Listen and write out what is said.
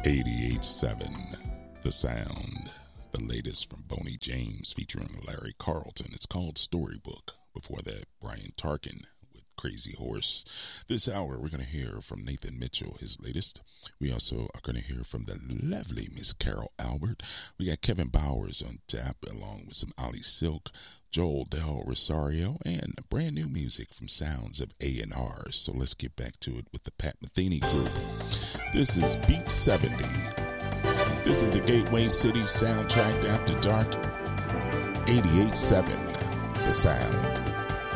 88.7 The Sound, the latest from Boney James featuring Larry Carlton. It's called Storybook. Before that, Brian Tarkin with Crazy Horse. This hour, we're going to hear from Nathan Mitchell, his latest. We also are going to hear from the lovely Miss Carol Albert. We got Kevin Bowers on tap, along with some Ali Silk, Joel Del Rosario, and brand new music from Sounds of A&R. So let's get back to it with the Pat Metheny group. This is Beat 70. This is the Gateway City soundtrack after dark. 88.7 The Sound.